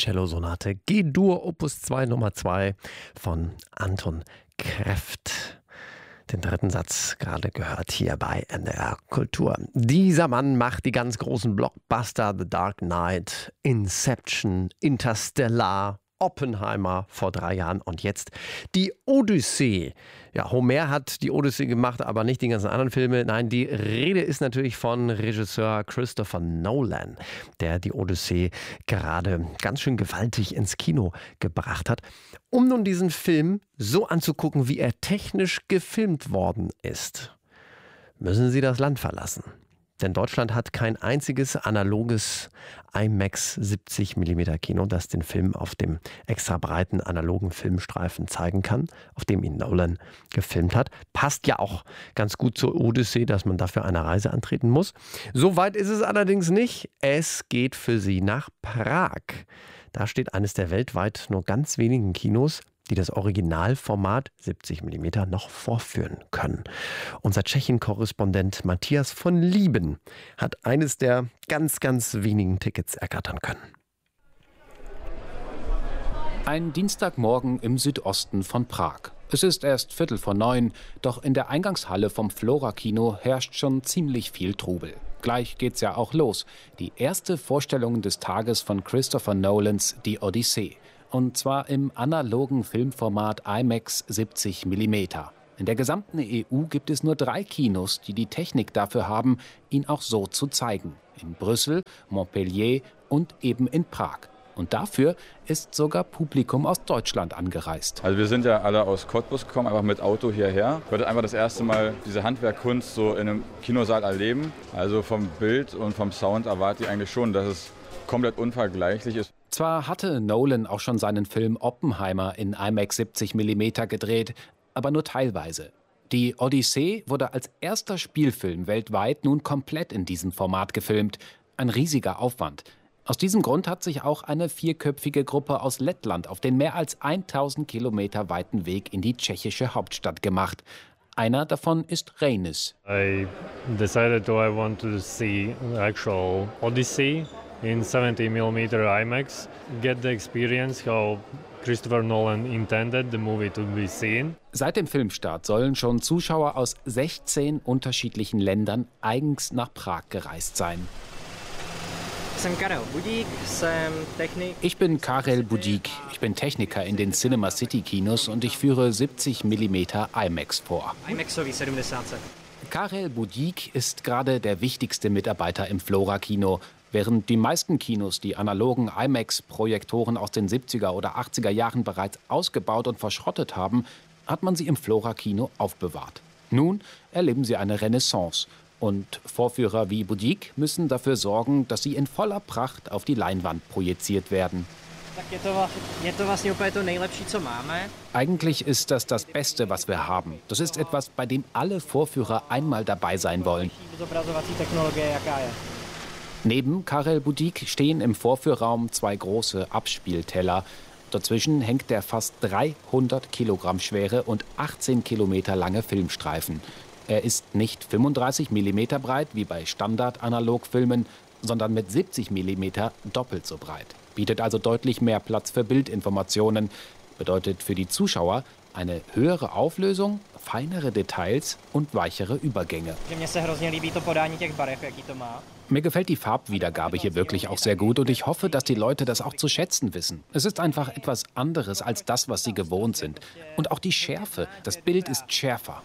Cello-Sonate G-Dur Opus 2 Nummer 2 von Anton Krefft. Den dritten Satz gerade gehört hier bei NDR Kultur. Dieser Mann macht die ganz großen Blockbuster The Dark Knight, Inception, Interstellar, Oppenheimer vor 3 Jahren und jetzt die Odyssee. Ja, Homer hat die Odyssee gemacht, aber nicht die ganzen anderen Filme. Nein, die Rede ist natürlich von Regisseur Christopher Nolan, der die Odyssee gerade ganz schön gewaltig ins Kino gebracht hat. Um nun diesen Film so anzugucken, wie er technisch gefilmt worden ist, müssen Sie das Land verlassen. Denn Deutschland hat kein einziges analoges IMAX 70 mm Kino, das den Film auf dem extra breiten analogen Filmstreifen zeigen kann, auf dem ihn Nolan gefilmt hat. Passt ja auch ganz gut zur Odyssee, dass man dafür eine Reise antreten muss. So weit ist es allerdings nicht. Es geht für Sie nach Prag. Da steht eines der weltweit nur ganz wenigen Kinos, die das Originalformat 70 mm noch vorführen können. Unser Tschechien-Korrespondent Matthias von Lieben hat eines der ganz wenigen Tickets ergattern können. Ein Dienstagmorgen im Südosten von Prag. Es ist erst 8:45, doch in der Eingangshalle vom Flora-Kino herrscht schon ziemlich viel Trubel. Gleich geht's ja auch los. Die erste Vorstellung des Tages von Christopher Nolans Die Odyssee. Und zwar im analogen Filmformat IMAX 70 mm. In der gesamten EU gibt es nur 3 Kinos, die die Technik dafür haben, ihn auch so zu zeigen. In Brüssel, Montpellier und eben in Prag. Und dafür ist sogar Publikum aus Deutschland angereist. Also wir sind ja alle aus Cottbus gekommen, einfach mit Auto hierher. Ich wollte einfach das erste Mal diese Handwerkkunst so in einem Kinosaal erleben. Also vom Bild und vom Sound erwarte ich eigentlich schon, dass es komplett unvergleichlich ist. Zwar hatte Nolan auch schon seinen Film Oppenheimer in IMAX 70 mm gedreht, aber nur teilweise. Die Odyssee wurde als erster Spielfilm weltweit nun komplett in diesem Format gefilmt. Ein riesiger Aufwand. Aus diesem Grund hat sich auch eine 4-köpfige Gruppe aus Lettland auf den mehr als 1000 Kilometer weiten Weg in die tschechische Hauptstadt gemacht. Einer davon ist Reinis. I decided I want to see actual Odyssey in 70 mm IMAX, get the experience how Christopher Nolan intended the movie to be seen. Seit dem Filmstart sollen schon Zuschauer aus 16 unterschiedlichen Ländern eigens nach Prag gereist sein. Ich bin Karel Budík. Ich bin Techniker in den Cinema City Kinos und ich führe 70 mm IMAX vor. Karel Budík ist gerade der wichtigste Mitarbeiter im Flora-Kino. Während die meisten Kinos die analogen IMAX-Projektoren aus den 70er oder 80er Jahren bereits ausgebaut und verschrottet haben, hat man sie im Flora-Kino aufbewahrt. Nun erleben sie eine Renaissance. Und Vorführer wie Budík müssen dafür sorgen, dass sie in voller Pracht auf die Leinwand projiziert werden. Eigentlich ist das das Beste, was wir haben. Das ist etwas, bei dem alle Vorführer einmal dabei sein wollen. Neben Karel Budík stehen im Vorführraum 2 große Abspielteller. Dazwischen hängt der fast 300 Kilogramm schwere und 18 Kilometer lange Filmstreifen. Er ist nicht 35 mm breit wie bei Standard-Analogfilmen, sondern mit 70 mm doppelt so breit. Bietet also deutlich mehr Platz für Bildinformationen. Bedeutet für die Zuschauer eine höhere Auflösung, feinere Details und weichere Übergänge. Mir gefällt die Farbwiedergabe hier wirklich auch sehr gut und ich hoffe, dass die Leute das auch zu schätzen wissen. Es ist einfach etwas anderes als das, was sie gewohnt sind. Und auch die Schärfe, das Bild ist schärfer.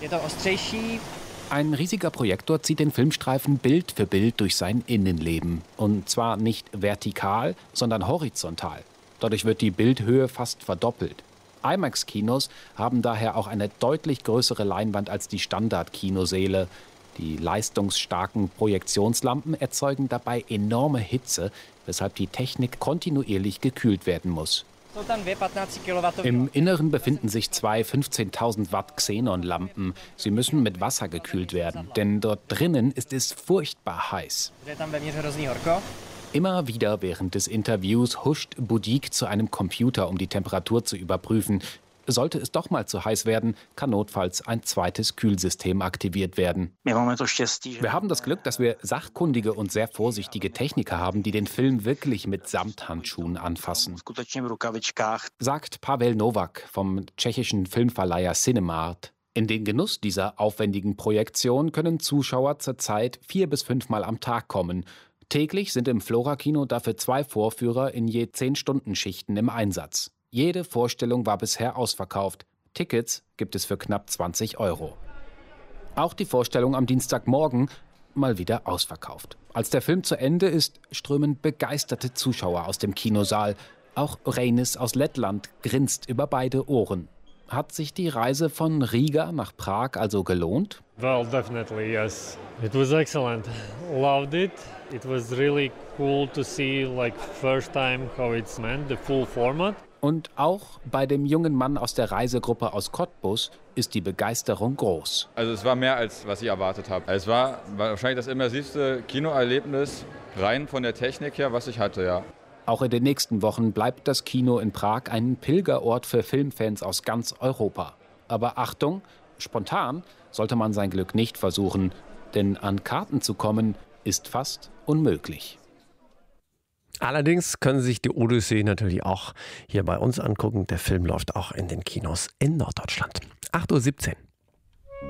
Ein riesiger Projektor zieht den Filmstreifen Bild für Bild durch sein Innenleben. Und zwar nicht vertikal, sondern horizontal. Dadurch wird die Bildhöhe fast verdoppelt. IMAX-Kinos haben daher auch eine deutlich größere Leinwand als die Standard-Kinosäle. Die leistungsstarken Projektionslampen erzeugen dabei enorme Hitze, weshalb die Technik kontinuierlich gekühlt werden muss. Im Inneren befinden sich 2 15.000 Watt Xenon-Lampen. Sie müssen mit Wasser gekühlt werden, denn dort drinnen ist es furchtbar heiß. Immer wieder während des Interviews huscht Budík zu einem Computer, um die Temperatur zu überprüfen. Sollte es doch mal zu heiß werden, kann notfalls ein zweites Kühlsystem aktiviert werden. Wir haben das Glück, dass wir sachkundige und sehr vorsichtige Techniker haben, die den Film wirklich mit Samthandschuhen anfassen, sagt Pavel Nowak vom tschechischen Filmverleiher Cinemart. In den Genuss dieser aufwendigen Projektion können Zuschauer zurzeit 4 bis 5 Mal am Tag kommen. Täglich sind im Flora-Kino dafür 2 Vorführer in je 10-Stunden-Schichten im Einsatz. Jede Vorstellung war bisher ausverkauft. Tickets gibt es für knapp 20 €. Auch die Vorstellung am Dienstagmorgen mal wieder ausverkauft. Als der Film zu Ende ist, strömen begeisterte Zuschauer aus dem Kinosaal. Auch Reinis aus Lettland grinst über beide Ohren. Hat sich die Reise von Riga nach Prag also gelohnt? Well, definitely, yes. It was excellent. Loved it. It was really cool to see, like, first time how it's meant, the full format. Und auch bei dem jungen Mann aus der Reisegruppe aus Cottbus ist die Begeisterung groß. Also es war mehr, als was ich erwartet habe. Es war wahrscheinlich das immersivste Kinoerlebnis, rein von der Technik her, was ich hatte, ja. Auch in den nächsten Wochen bleibt das Kino in Prag ein Pilgerort für Filmfans aus ganz Europa. Aber Achtung, spontan sollte man sein Glück nicht versuchen, denn an Karten zu kommen ist fast unmöglich. Allerdings können Sie sich die Odyssee natürlich auch hier bei uns angucken. Der Film läuft auch in den Kinos in Norddeutschland. 8:17 Uhr.